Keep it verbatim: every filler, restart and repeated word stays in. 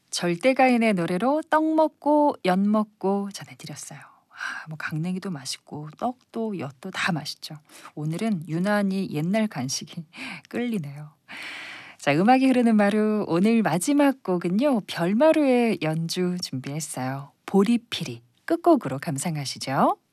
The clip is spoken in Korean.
절대가인의 노래로 떡 먹고 연 먹고 전해드렸어요. 아, 뭐 강냉이도 맛있고 떡도 엿도 다 맛있죠. 오늘은 유난히 옛날 간식이 끌리네요. 자, 음악이 흐르는 마루 오늘 마지막 곡은요. 별마루의 연주 준비했어요. 보리피리 끝곡으로 감상하시죠.